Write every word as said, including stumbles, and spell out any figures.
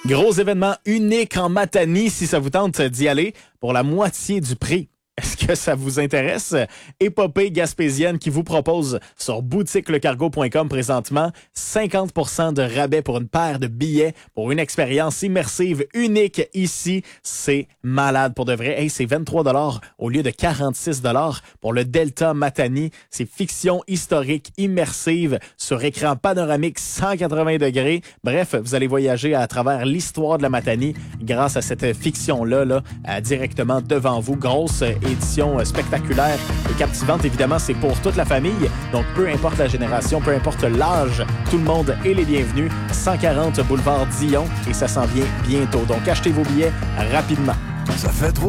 Gros événement unique en Matanie, si ça vous tente d'y aller, pour la moitié du prix. Est-ce que ça vous intéresse? Épopée gaspésienne qui vous propose sur boutique le cargo point com présentement cinquante pour cent de rabais pour une paire de billets pour une expérience immersive unique ici. C'est malade pour de vrai. Hey, c'est vingt-trois dollars au lieu de quarante-six dollars pour le Delta Matanie. C'est fiction historique immersive sur écran panoramique cent quatre-vingts degrés. Bref, vous allez voyager à travers l'histoire de la Matanie grâce à cette fiction-là, là, euh, directement devant vous. Grosse édition spectaculaire et captivante. Évidemment, c'est pour toute la famille. Donc, peu importe la génération, peu importe l'âge, tout le monde est les bienvenus. cent quarante boulevard Dion et ça s'en vient bientôt. Donc, achetez vos billets rapidement. Ça fait trois